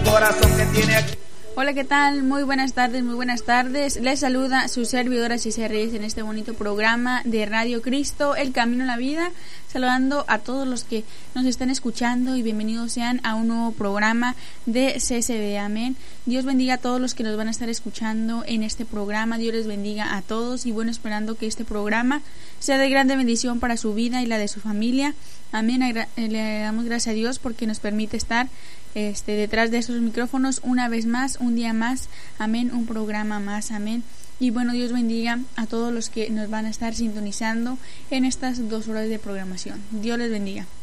corazón que tiene aquí. Hola, ¿qué tal? Muy buenas tardes, muy buenas tardes. Les saluda su servidora Cecilia Reyes en este bonito programa de Radio Cristo, El Camino a la Vida, saludando a todos los que nos están escuchando y bienvenidos sean a un nuevo programa de CCB. Amén. Dios bendiga a todos los que nos van a estar escuchando en este programa. Dios les bendiga a todos y bueno, esperando que este programa sea de grande bendición para su vida y la de su familia. Amén. Le damos gracias a Dios porque nos permite estar detrás de esos micrófonos una vez más, un día más, amén, un programa más, amén. Y bueno, Dios bendiga a todos los que nos van a estar sintonizando en estas 2 horas de programación. Dios les bendiga.